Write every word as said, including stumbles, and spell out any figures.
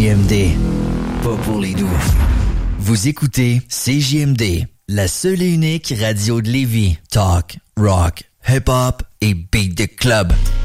J M D, pas pour les doux. Vous écoutez C J M D, la seule et unique radio de Lévis. Talk, rock, hip-hop et beat de club.